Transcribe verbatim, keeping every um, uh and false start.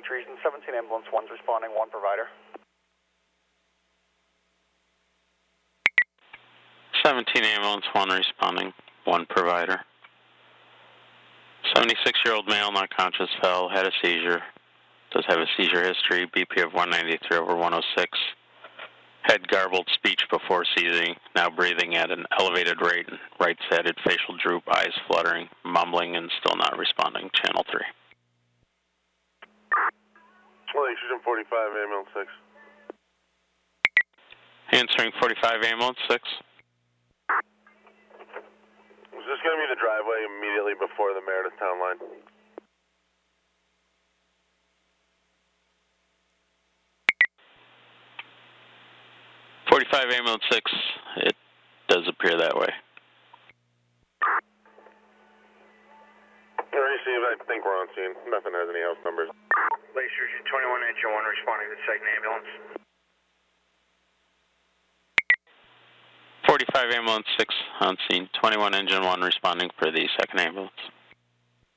Treason, seventeen ambulance one's responding, one provider. seventeen ambulance one responding, one provider. seventy-six-year-old male, not conscious, fell, had a seizure. Does have a seizure history, B P of one ninety-three over one oh six. Had garbled speech before seizing, now breathing at an elevated rate, right-sided facial droop, eyes fluttering, mumbling, and still not responding. Channel three. Lake forty-five, ambulance six. Answering forty-five, ambulance six. Is this going to be the driveway immediately before the Meredith Town line? forty-five, ambulance six, it does appear that way. Receive, I think we're on scene. Nothing has any house numbers. Lake Surgeon twenty-one, engine one responding to the second ambulance. forty-five, ambulance six on scene, twenty-one, engine one responding for the second ambulance.